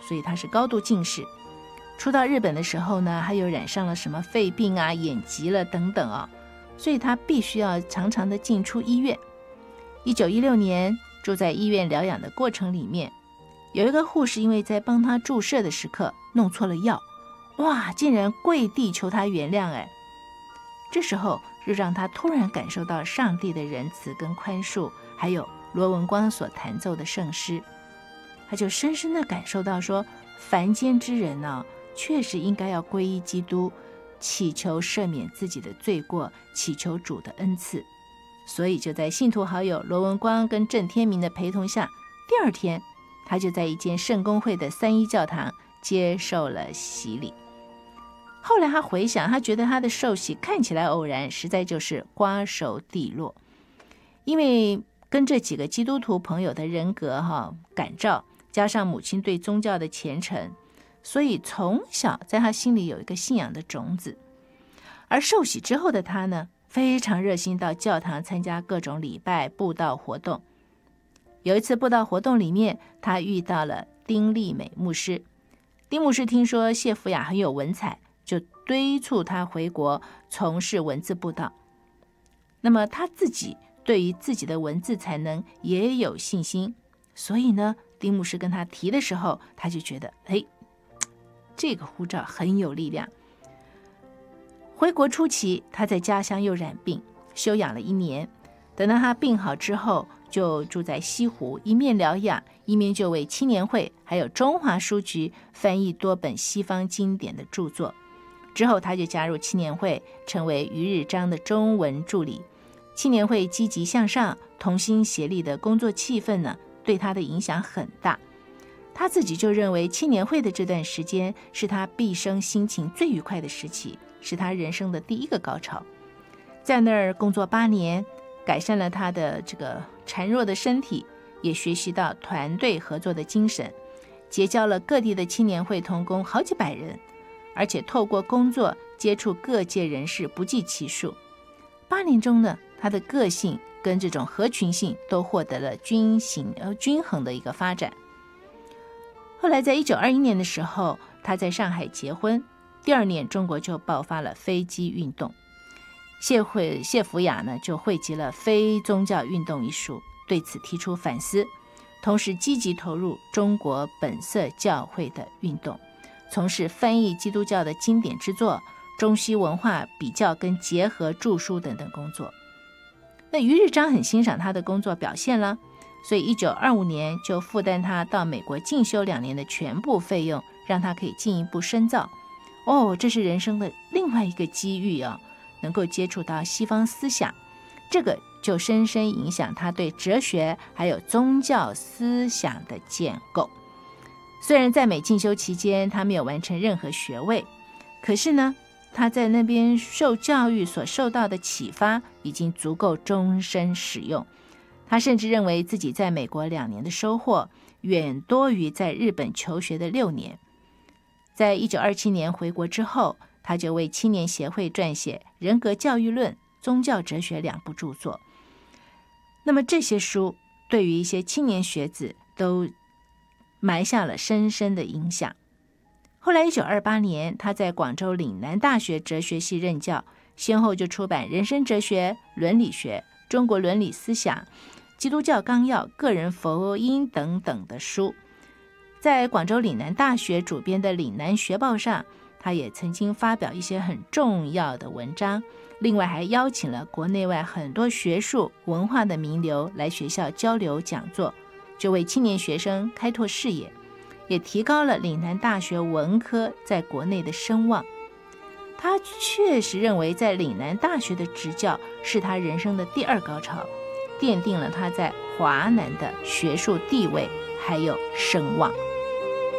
所以他是高度近视。初到日本的时候呢，还有染上了什么肺病啊、眼疾了等等啊，所以他必须要常常的进出医院。1916年住在医院疗养的过程里面，有一个护士因为在帮他注射的时刻弄错了药，哇，竟然跪地求他原谅哎！这时候就让他突然感受到上帝的仁慈跟宽恕，还有罗文光所弹奏的圣诗，他就深深的感受到说，凡间之人呢，确实应该要皈依基督，祈求赦免自己的罪过，祈求主的恩赐。所以就在信徒好友罗文光跟郑天明的陪同下，第二天他就在一间圣公会的三一教堂接受了洗礼。后来他回想，他觉得他的受洗看起来偶然，实在就是瓜熟蒂落，因为跟这几个基督徒朋友的人格感召，加上母亲对宗教的虔诚，所以从小在他心里有一个信仰的种子。而受洗之后的他呢，非常热心到教堂参加各种礼拜布道活动。有一次布道活动里面，他遇到了丁丽美牧师。丁牧师听说谢福雅很有文采，就敦促他回国从事文字布道。那么他自己对于自己的文字才能也有信心，所以呢，丁牧师跟他提的时候，他就觉得这个呼召很有力量。回国初期，他在家乡又染病，休养了1年。等到他病好之后，就住在西湖，一面疗养，一面就为青年会还有中华书局翻译多本西方经典的著作。之后他就加入青年会，成为余日章的中文助理。青年会积极向上、同心协力的工作气氛呢，对他的影响很大。他自己就认为青年会的这段时间是他毕生心情最愉快的时期，是他人生的第一个高潮。在那儿工作8年，改善了他的这个孱弱的身体，也学习到团队合作的精神，结交了各地的青年会同工好几百人，而且透过工作接触各界人士不计其数。8年中呢，他的个性跟这种合群性都获得了均衡的一个发展。后来在1921年的时候，他在上海结婚，第2年中国就爆发了飞机运动。谢福雅呢就汇集了《非宗教运动》一书，对此提出反思，同时积极投入中国本色教会的运动，从事翻译基督教的经典之作、中西文化比较跟结合著书等等工作。那余日章很欣赏他的工作表现了，所以1925年就负担他到美国进修2年的全部费用，让他可以进一步深造。这是人生的另外一个机遇啊，能够接触到西方思想，这个就深深影响他对哲学还有宗教思想的建构。虽然在美进修期间他没有完成任何学位，可是呢，他在那边受教育所受到的启发已经足够终身使用。他甚至认为自己在美国2年的收获远多于在日本求学的6年。在1927年回国之后，他就为青年协会撰写《人格教育论》《宗教哲学》2部著作。那么这些书对于一些青年学子都埋下了深深的影响。后来1928年，他在广州岭南大学哲学系任教，先后就出版《人生哲学》《伦理学》《中国伦理思想》《基督教纲要》《个人佛音》等等的书。在广州岭南大学主编的岭南学报上，他也曾经发表一些很重要的文章，另外还邀请了国内外很多学术文化的名流来学校交流讲座，就为青年学生开拓视野，也提高了岭南大学文科在国内的声望。他确实认为在岭南大学的执教是他人生的第2高潮，奠定了他在华南的学术地位还有声望。